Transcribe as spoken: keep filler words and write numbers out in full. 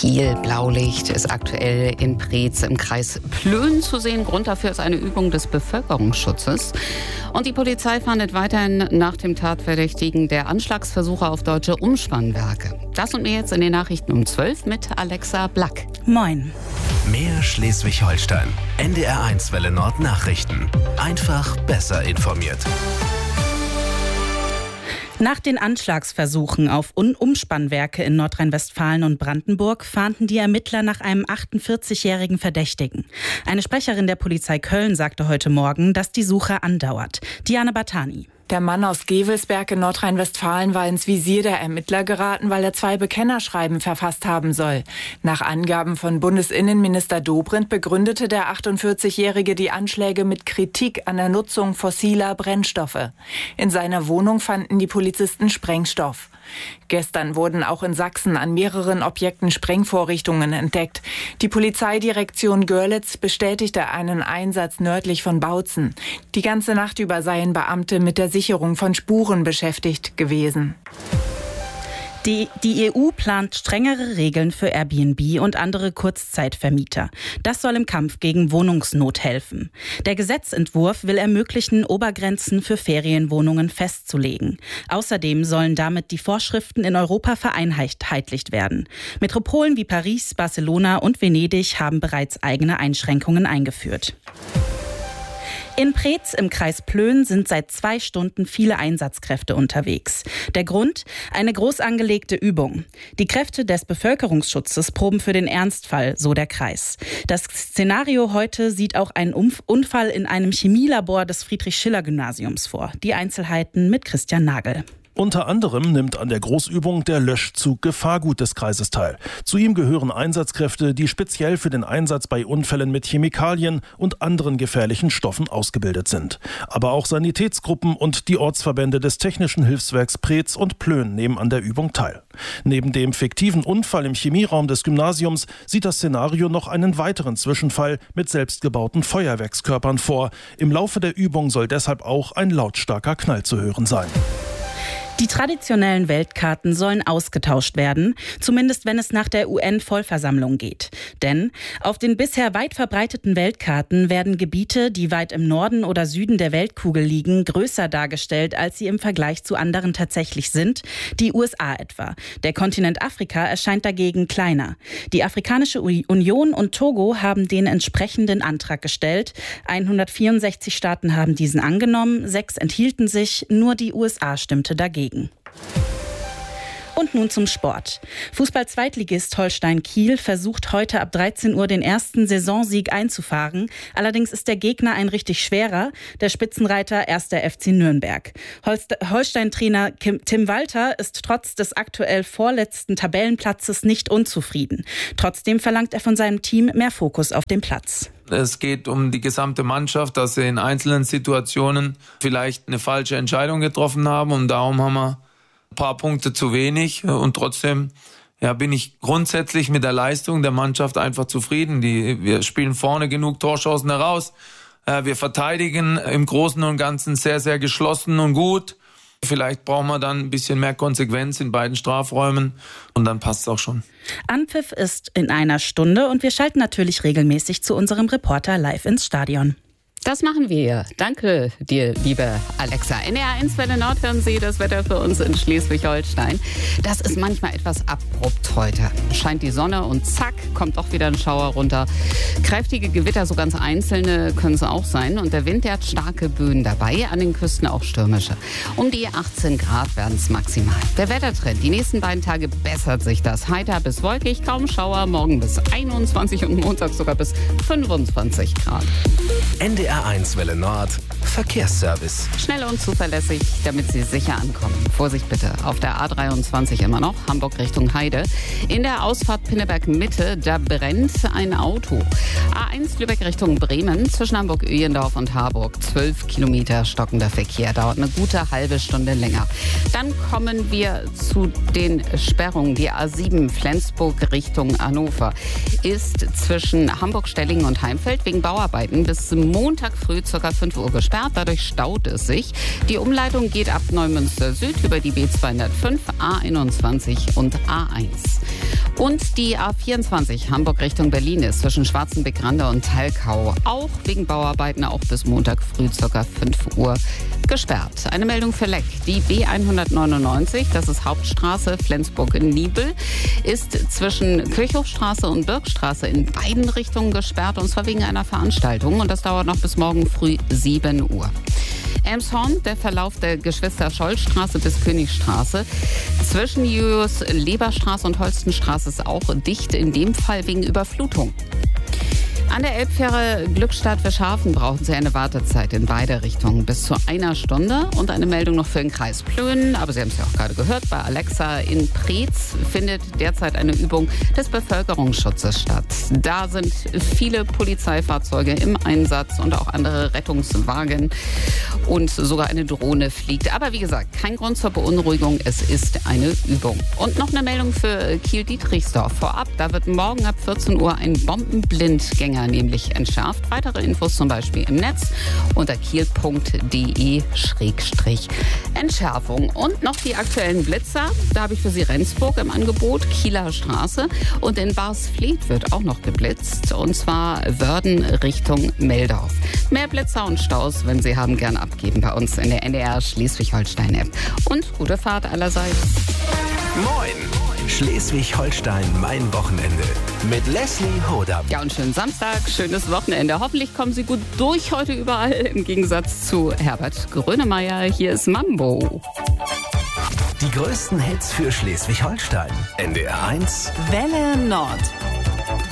Viel Blaulicht ist aktuell in Preetz im Kreis Plön zu sehen. Grund dafür ist eine Übung des Bevölkerungsschutzes. Und die Polizei fahndet weiterhin nach dem Tatverdächtigen der Anschlagsversuche auf deutsche Umspannwerke. Das und mehr jetzt in den Nachrichten um zwölf mit Alexa Black. Moin. Mehr Schleswig-Holstein. N D R eins Welle Nord Nachrichten. Einfach besser informiert. Nach den Anschlagsversuchen auf Umspannwerke in Nordrhein-Westfalen und Brandenburg fahnden die Ermittler nach einem achtundvierzigjährigen Verdächtigen. Eine Sprecherin der Polizei Köln sagte heute Morgen, dass die Suche andauert. Diana Batani. Der Mann aus Gevelsberg in Nordrhein-Westfalen war ins Visier der Ermittler geraten, weil er zwei Bekennerschreiben verfasst haben soll. Nach Angaben von Bundesinnenminister Dobrindt begründete der achtundvierzigjährige die Anschläge mit Kritik an der Nutzung fossiler Brennstoffe. In seiner Wohnung fanden die Polizisten Sprengstoff. Gestern wurden auch in Sachsen an mehreren Objekten Sprengvorrichtungen entdeckt. Die Polizeidirektion Görlitz bestätigte einen Einsatz nördlich von Bautzen. Die ganze Nacht über seien Beamte mit der Sicherung von Spuren beschäftigt gewesen. Die, die E U plant strengere Regeln für Airbnb und andere Kurzzeitvermieter. Das soll im Kampf gegen Wohnungsnot helfen. Der Gesetzentwurf will ermöglichen, Obergrenzen für Ferienwohnungen festzulegen. Außerdem sollen damit die Vorschriften in Europa vereinheitlicht werden. Metropolen wie Paris, Barcelona und Venedig haben bereits eigene Einschränkungen eingeführt. In Preetz im Kreis Plön sind seit zwei Stunden viele Einsatzkräfte unterwegs. Der Grund? Eine groß angelegte Übung. Die Kräfte des Bevölkerungsschutzes proben für den Ernstfall, so der Kreis. Das Szenario heute sieht auch einen Unfall in einem Chemielabor des Friedrich-Schiller-Gymnasiums vor. Die Einzelheiten mit Christian Nagel. Unter anderem nimmt an der Großübung der Löschzug Gefahrgut des Kreises teil. Zu ihm gehören Einsatzkräfte, die speziell für den Einsatz bei Unfällen mit Chemikalien und anderen gefährlichen Stoffen ausgebildet sind. Aber auch Sanitätsgruppen und die Ortsverbände des Technischen Hilfswerks Preetz und Plön nehmen an der Übung teil. Neben dem fiktiven Unfall im Chemieraum des Gymnasiums sieht das Szenario noch einen weiteren Zwischenfall mit selbstgebauten Feuerwerkskörpern vor. Im Laufe der Übung soll deshalb auch ein lautstarker Knall zu hören sein. Die traditionellen Weltkarten sollen ausgetauscht werden, zumindest wenn es nach der U N-Vollversammlung geht. Denn auf den bisher weit verbreiteten Weltkarten werden Gebiete, die weit im Norden oder Süden der Weltkugel liegen, größer dargestellt, als sie im Vergleich zu anderen tatsächlich sind, die U S A etwa. Der Kontinent Afrika erscheint dagegen kleiner. Die Afrikanische Union und Togo haben den entsprechenden Antrag gestellt. hundertvierundsechzig Staaten haben diesen angenommen, sechs enthielten sich, nur die U S A stimmte dagegen. Und nun zum Sport. Fußball-Zweitligist Holstein Kiel versucht heute ab dreizehn Uhr den ersten Saisonsieg einzufahren. Allerdings ist der Gegner ein richtig schwerer, der Spitzenreiter erster F C Nürnberg. Holstein-Trainer Tim Walter ist trotz des aktuell vorletzten Tabellenplatzes nicht unzufrieden. Trotzdem verlangt er von seinem Team mehr Fokus auf den Platz. Es geht um die gesamte Mannschaft, dass sie in einzelnen Situationen vielleicht eine falsche Entscheidung getroffen haben und darum haben wir ein paar Punkte zu wenig und trotzdem ja, bin ich grundsätzlich mit der Leistung der Mannschaft einfach zufrieden. Die, wir spielen vorne genug Torschancen heraus, wir verteidigen im Großen und Ganzen sehr, sehr geschlossen und gut. Vielleicht brauchen wir dann ein bisschen mehr Konsequenz in beiden Strafräumen und dann passt es auch schon. Anpfiff ist in einer Stunde und wir schalten natürlich regelmäßig zu unserem Reporter live ins Stadion. Das machen wir. Danke dir, liebe Alexa. N D R eins Welle Nord hören Sie das Wetter für uns in Schleswig-Holstein. Das ist manchmal etwas abrupt heute. Scheint die Sonne und zack, kommt auch wieder ein Schauer runter. Kräftige Gewitter, so ganz einzelne können es auch sein. Und der Wind, der hat starke Böen dabei, an den Küsten auch stürmische. Um die achtzehn Grad werden es maximal. Der Wettertrend, die nächsten beiden Tage bessert sich das. Heiter bis wolkig, kaum Schauer, morgen bis einundzwanzig und Montag sogar bis fünfundzwanzig Grad. N D R eins Welle Nord Verkehrsservice. Schnell und zuverlässig, damit Sie sicher ankommen. Vorsicht bitte, auf der A dreiundzwanzig immer noch, Hamburg Richtung Heide. In der Ausfahrt Pinneberg Mitte, da brennt ein Auto. A eins Lübeck Richtung Bremen, zwischen Hamburg-Öhlendorf und Harburg. zwölf Kilometer stockender Verkehr, dauert eine gute halbe Stunde länger. Dann kommen wir zu den Sperrungen. Die A sieben Flensburg Richtung Hannover ist zwischen Hamburg-Stellingen und Heimfeld wegen Bauarbeiten bis Montag früh ca. fünf Uhr gesperrt. gesperrt. Dadurch staut es sich. Die Umleitung geht ab Neumünster Süd über die B zweihundertfünf, A einundzwanzig und A eins. Und die A vierundzwanzig Hamburg Richtung Berlin ist zwischen Schwarzenbeck-Rande und Talkau auch wegen Bauarbeiten auch bis Montag früh ca. fünf Uhr gesperrt. Eine Meldung für Leck. Die B hundertneunundneunzig, das ist Hauptstraße Flensburg-Niebel, ist zwischen Kirchhofstraße und Birkstraße in beiden Richtungen gesperrt, und zwar wegen einer Veranstaltung, und das dauert noch bis morgen früh sieben Uhr. Elmshorn, der Verlauf der Geschwister-Scholl-Straße bis Königstraße. Zwischen Julius-Leber-Straße und Holstenstraße ist auch dicht, in dem Fall wegen Überflutung. An der Elbfähre Glückstadt-Fischhafen brauchen Sie eine Wartezeit in beide Richtungen bis zu einer Stunde. Und eine Meldung noch für den Kreis Plön. Aber Sie haben es ja auch gerade gehört, bei Alexa in Preetz findet derzeit eine Übung des Bevölkerungsschutzes statt. Da sind viele Polizeifahrzeuge im Einsatz und auch andere Rettungswagen. Und sogar eine Drohne fliegt. Aber wie gesagt, kein Grund zur Beunruhigung. Es ist eine Übung. Und noch eine Meldung für Kiel-Dietrichsdorf vorab. Da wird morgen ab vierzehn Uhr ein Bombenblindgänger nämlich entschärft. Weitere Infos zum Beispiel im Netz unter kiel punkt de Schrägstrich Entschärfung. Und noch die aktuellen Blitzer. Da habe ich für Sie Rendsburg im Angebot, Kieler Straße. Und in Barsfleet wird auch noch geblitzt. Und zwar Wörden Richtung Meldorf. Mehr Blitzer und Staus, wenn Sie haben, gern abgeben bei uns in der N D R Schleswig-Holstein-App. Und gute Fahrt allerseits. Moin! Schleswig-Holstein, mein Wochenende. Mit Leslie Hodam. Ja, und schönen Samstag, schönes Wochenende. Hoffentlich kommen Sie gut durch heute überall, im Gegensatz zu Herbert Grönemeyer. Hier ist Mambo. Die größten Hits für Schleswig-Holstein. N D R eins. Welle Nord.